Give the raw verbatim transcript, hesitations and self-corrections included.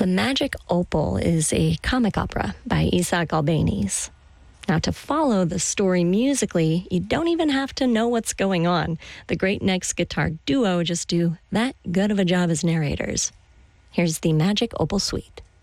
The Magic Opal is a comic opera by Isaac Albéniz. Now, to follow the story musically, you don't even have to know what's going on. The Great Necks guitar duo just do that good of a job as narrators. Here's the Magic Opal Suite.